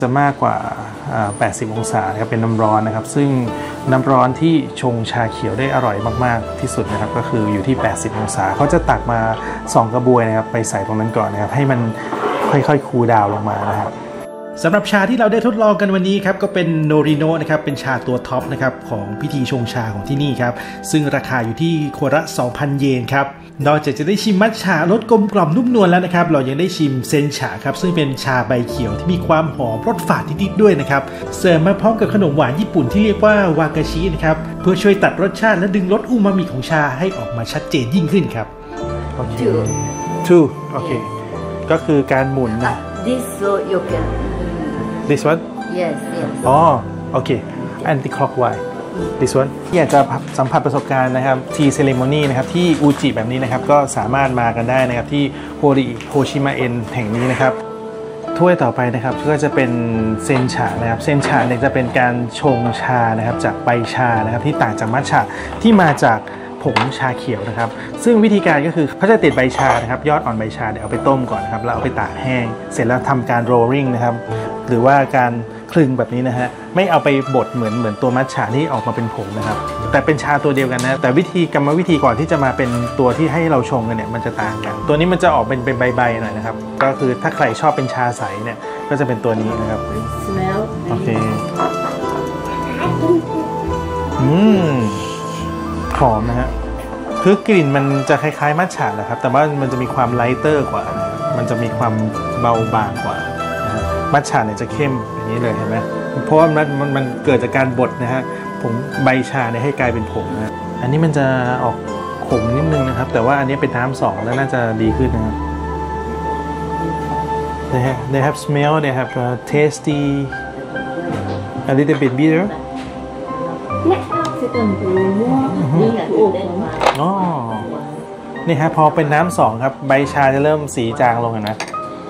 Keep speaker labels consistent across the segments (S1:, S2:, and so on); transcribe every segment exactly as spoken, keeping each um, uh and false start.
S1: จะมากกว่าแปดสิบองศานะครับเป็นน้ำร้อนนะครับซึ่งน้ำร้อนที่ชงชาเขียวได้อร่อยมากๆที่สุดนะครับก็คืออยู่ที่แปดสิบองศาเขาจะตักมาสองกระบวยนะครับไปใส่ตรงนั้นก่อนนะครับให้มันค่อยๆคูลดาวน์ลงมานะครับ
S2: สำหรับชาที่เราได้ทดลองกันวันนี้ครับก็เป็นโนริโนะนะครับเป็นชาตัวท็อปนะครับของพิธีชงชาของที่นี่ครับซึ่งราคาอยู่ที่ขวดละ สองพัน เยนครับนอกจากจะได้ชิมมัทฉะรสกลมกล่อมนุ่มนวลแล้วนะครับเรายังได้ชิมเซนฉะครับซึ่งเป็นชาใบเขียวที่มีความหอมรสฝาดนิดๆด้วยนะครับเสริมมาพร้อมกับขนมหวานญี่ปุ่นที่เรียกว่าวากาชินะครับเพื่อช่วยตัดรสชาติและดึงรสอูมามิของชาให้ออกมาชัดเจนยิ่งขึ้นครับ
S1: โอเค two โอเคก็คือการหมุนนะ
S3: this so you can
S1: this one
S3: yes yes
S1: อ๋อโอเค anti clockwise this one อยากจะสัมผัสประสบการณ์นะครับ tea ceremony นะครับที่อูจิแบบนี้นะครับก็สามารถมากันได้นะครับที่โฮริโฮชิมะเอ็นแห่งนี้นะครับถ้วยต่อไปนะครับก็จะเป็นเซนชานะครับเซนชาเนี่ยจะเป็นการชงชานะครับจากใบชานะครับที่ต่างจากมัทฉะที่มาจากผงชาเขียวนะครับซึ่งวิธีการก็คือเขาจะติดใบชานะครับยอดอ่อนใบชาเดี๋ยวเอาไปต้มก่อนนะครับแล้วเอาไปตากแห้งเสร็จแล้วทำการโรลลิ่งนะครับหรือว่าการคลึงแบบนี้นะฮะไม่เอาไปบดเหมือนเหมือนตัวมัทฉะที่ออกมาเป็นผงนะครับแต่เป็นชาตัวเดียวกันนะแต่วิธีกรรมวิธีก่อนที่จะมาเป็นตัวที่ให้เราชงกันเนี่ยมันจะต่างกันตัวนี้มันจะออกเป็นเป็นใบๆหน่อยนะครับก็คือถ้าใครชอบเป็นชาใสเนี่ยก็จะเป็นตัวนี้นะครับ
S3: smell
S1: โอเคอืมหอมนะฮะคือกลิ่นมันจะคล้ายๆมัทฉะนะครับแต่ว่ามันจะมีความไลเตอร์กว่ามันจะมีความเบาบางกว่านะฮะมัทฉะเนี่ยจะเข้มอย่างนี้เลยเห็นไหมเพราะว่ามันมันมันเกิดจากการบดนะฮะผงใบชาเนี่ยให้กลายเป็นผงนะอันนี้มันจะออกขมนิดนึงนะครับแต่ว่าอันนี้เป็นน้ำสองแล้วน่าจะดีขึ้นนะครับ they have they have smell they have uh, tasty a little bit bitterอ๋อนี่ฮะพอเป็นน้ำสองครับใบชาจะเริ่มสีจางลงนะ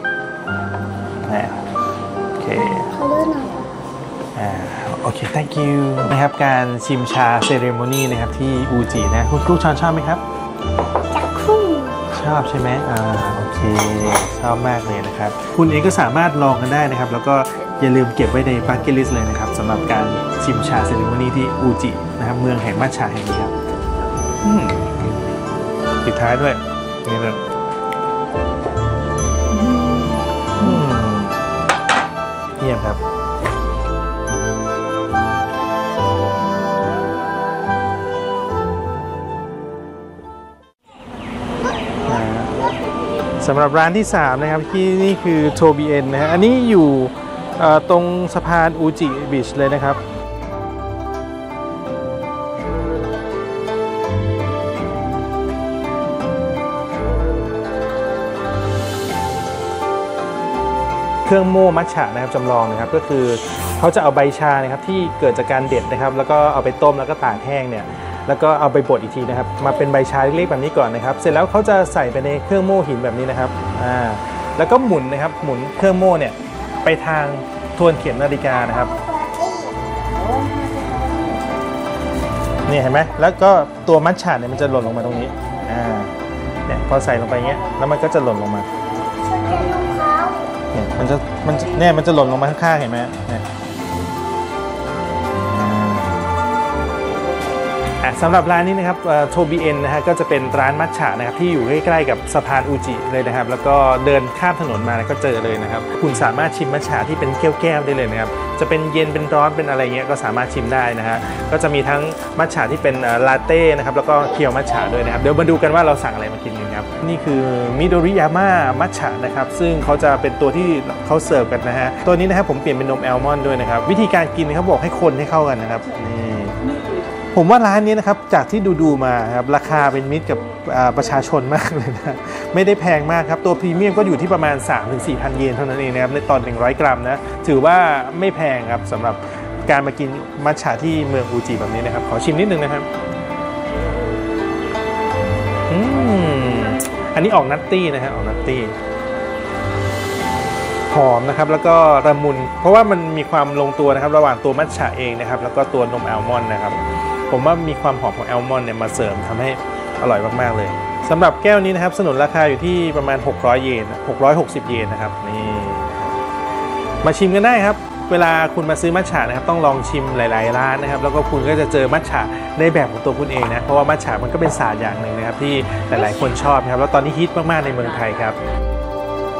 S1: โอเคอ่าโอเค thank you นะครับการชิมชาเซเรโมนีนะครับที่อูจินะคุณครูชอนชอบไหมครับชอบใช่ไหมอ่าโอเคชอบมากเลยนะครับคุณเองก็สามารถลองกันได้นะครับแล้วก็อย่าลืมเก็บไว้ในบัคเก็ตลิสต์เลยนะครับสำหรับการชิมชาเซเรโมนีที่อูจินะครับเมืองแห่งมัทฉะแห่งนี้ครับปิดท้ายด้วยนี่เลยเยี่ยมครับสำหรับร้านที่สามนะครับที่นี่คือโทบีเอ็นนะฮะอันนี้อยู่ตรงสะพานอูจิบีชเลยนะครับเครื่องโม่มัทฉะนะครับจำลองนะครับก็คือเขาจะเอาใบชานะครับที่เกิดจากการเด็ดนะครับแล้วก็เอาไปต้มแล้วก็ตากแห้งเนี่ยแล้วก็เอาไปบดอีกทีนะครับมาเป็นใบชาเล็กๆแบบนี้ก่อนนะครับเสร็จแล้วเขาจะใส่ไปในเครื่องโม่หินแบบนี้นะครับอ่าแล้วก็หมุนนะครับหมุนเครื่องโม่เนี่ยไปทางทวนเข็มนาฬิกานะครับนี่เห็นไหมแล้วก็ตัวมัทฉะเนี่ยมันจะหล่นลงมาตรงนี้อ่าเนี่ยพอใส่ลงไปเงี้ยแล้วมันก็จะหล่นลงมาเนี่ยมันจะมันเนี่ยมันจะหล่นลงมาข้างๆเห็นไหมเนี่ยสำหรับร้านนี้นะครับโทบีเอ็นนะฮะก็จะเป็นร้านมัทฉะนะครับที่อยู่ใกล้ๆกับสะพานอูจิเลยนะครับแล้วก็เดินข้ามถนนมาก็เจอเลยนะครับคุณสามารถชิมมัทฉะที่เป็นแก้วๆได้เลยนะครับจะเป็นเย็นเป็นร้อนเป็นอะไรเงี้ยก็สามารถชิมได้นะฮะก็จะมีทั้งมัทฉะที่เป็นลาเต้นะครับแล้วก็เคียวมัทฉะด้วยนะครับเดี๋ยวมาดูกันว่าเราสั่งอะไรมากินกันครับนี่คือมิโดริยาม่ามัทฉะนะครับซึ่งเขาจะเป็นตัวที่เขาเสิร์ฟกันนะฮะตัวนี้นะครับผมเปลี่ยนเป็นนมแอลมอนด์ด้วยนะครับวิธีการกินเขาบอกให้คนให้เข้ากันนะครับนี่ผมว่าร้านนี้นะครับจากที่ดูๆมาครับราคาเป็นมิตรกับประชาชนมากเลยนะไม่ได้แพงมากครับตัวพรีเมียมก็อยู่ที่ประมาณ สามถึงสี่พัน เยนเท่านั้นเองนะครับในตอนหนึ่งร้อยกรัมนะถือว่าไม่แพงครับสำหรับการมากินมัทฉะที่เมืองอูจิแบบนี้นะครับขอชิมนิดนึงนะครับอืมอันนี้ออกนัตตี้นะฮะออกนัตตี้หอมนะครับแล้วก็ละมุนเพราะว่ามันมีความลงตัวนะครับระหว่างตัวมัทฉะเองนะครับแล้วก็ตัวนมแอลมอนด์นะครับผมว่ามีความหอมของแอลมอนด์เนี่ยมาเสริมทำให้อร่อยมากๆเลยสำหรับแก้วนี้นะครับสนุนราคาอยู่ที่ประมาณหกร้อยเยนหกร้อยหกสิบเยนนะครับนี่มาชิมกันได้ครับเวลาคุณมาซื้อมัทฉะนะครับต้องลองชิมหลายๆร้านนะครับแล้วก็คุณก็จะเจอมัทฉะในแบบของตัวคุณเองนะเพราะว่ามัทฉะมันก็เป็นศาสตร์อย่างหนึ่งนะครับที่หลายๆคนชอบครับแล้วตอนนี้ฮิตมากๆในเมืองไทยครับ